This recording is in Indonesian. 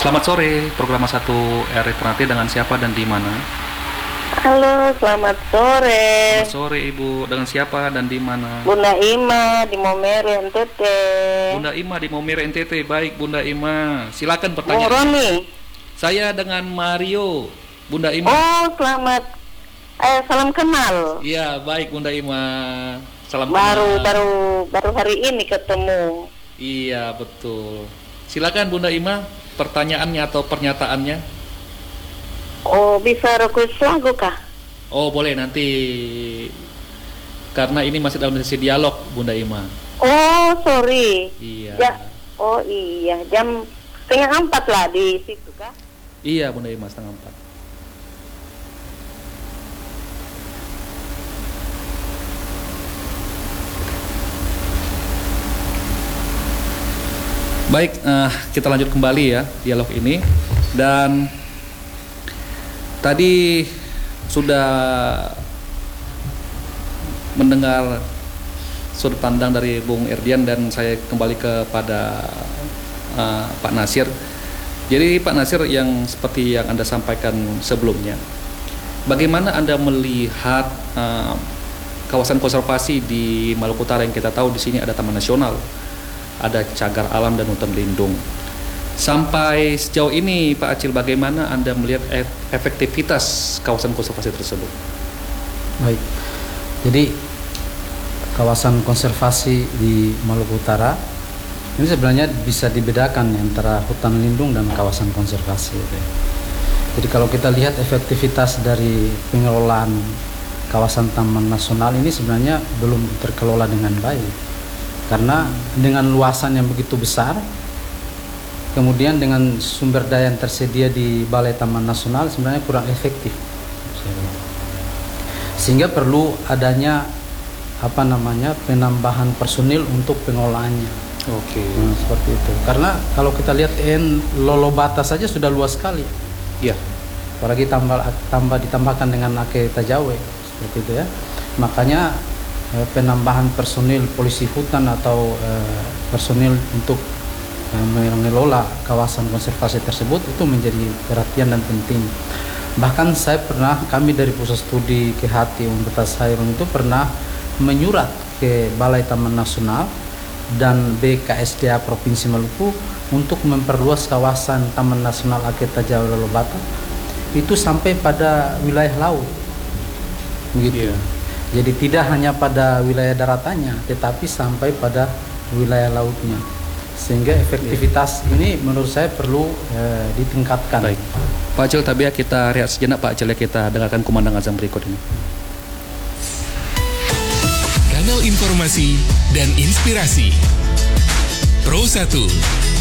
Selamat sore, program satu RI Ternate dengan siapa dan di mana? Halo, selamat sore. Selamat sore Ibu, dengan siapa dan di mana? Bunda Ima di Momere, NTT. Bunda Ima di Momere NTT. Baik Bunda Ima, silakan Bung pertanyaan. Roni. Saya dengan Mario, Bunda Ima. Oh, selamat. Salam kenal. Iya, baik Bunda Ima. Salam Baru kenal. baru baru hari ini ketemu. Iya, betul. Silakan Bunda Ima, pertanyaannya atau pernyataannya. Oh, bisa request lagu kah? Oh, boleh nanti. Karena ini masih dalam sesi dialog Bunda Ima. Oh, sorry. Iya. Oh iya, jam 3:30 lah di situ kah? Iya Bunda Ima, 3:30. Baik, kita lanjut kembali ya dialog ini. Dan tadi sudah mendengar sudut pandang dari Bung Erdian dan saya kembali kepada Pak Nasir. Jadi Pak Nasir, yang seperti yang Anda sampaikan sebelumnya, bagaimana Anda melihat kawasan konservasi di Maluku Utara yang kita tahu di sini ada Taman Nasional, ada cagar alam dan hutan lindung. Sampai sejauh ini Pak Acil, bagaimana Anda melihat efektivitas kawasan konservasi tersebut? Baik, jadi kawasan konservasi di Maluku Utara ini sebenarnya bisa dibedakan antara hutan lindung dan kawasan konservasi. Jadi kalau kita lihat efektivitas dari pengelolaan kawasan Taman Nasional ini sebenarnya belum terkelola dengan baik, karena dengan luasan yang begitu besar, kemudian dengan sumber daya yang tersedia di Balai Taman Nasional sebenarnya kurang efektif, sehingga perlu adanya penambahan personil untuk pengelolaannya. Oke. Seperti itu. Karena kalau kita lihat Lolobata saja sudah luas sekali. Iya. Apalagi ditambahkan dengan Ake Tajawe, seperti itu ya. Makanya penambahan personil polisi hutan atau personil untuk mengelola kawasan konservasi tersebut itu menjadi perhatian dan penting. Bahkan kami dari Pusat Studi Kehati Universitas Hairun itu pernah menyurat ke Balai Taman Nasional dan BKSDA Provinsi Maluku untuk memperluas kawasan Taman Nasional Ake Tajawe Lolobata itu sampai pada wilayah laut, begitu. Yeah. Jadi tidak hanya pada wilayah daratannya, tetapi sampai pada wilayah lautnya, sehingga efektivitas ini menurut saya perlu ditingkatkan. Baik, Pak Acil, tapi ya kita rehat sejenak Pak Acil, ya kita dengarkan kumandang azan berikut ini. Kanal informasi dan inspirasi Pro 1